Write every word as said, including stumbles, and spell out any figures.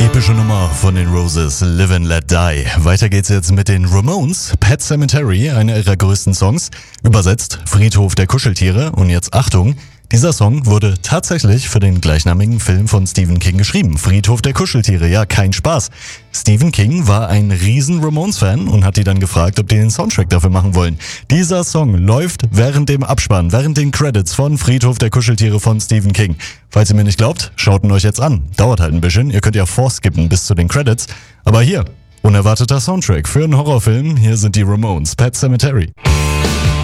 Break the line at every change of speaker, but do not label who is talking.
Epische Nummer von den Roses, Live and Let Die. Weiter geht's jetzt mit den Ramones, Pet Sematary, einer ihrer größten Songs. Übersetzt Friedhof der Kuscheltiere. Und jetzt Achtung, dieser Song wurde tatsächlich für den gleichnamigen Film von Stephen King geschrieben. Friedhof der Kuscheltiere, ja, kein Spaß. Stephen King war ein riesen Ramones-Fan und hat die dann gefragt, ob die den Soundtrack dafür machen wollen. Dieser Song läuft während dem Abspann, während den Credits von Friedhof der Kuscheltiere von Stephen King. Falls ihr mir nicht glaubt, schaut ihn euch jetzt an. Dauert halt ein bisschen, ihr könnt ja vorskippen bis zu den Credits. Aber hier, unerwarteter Soundtrack für einen Horrorfilm, hier sind die Ramones, Pet Sematary.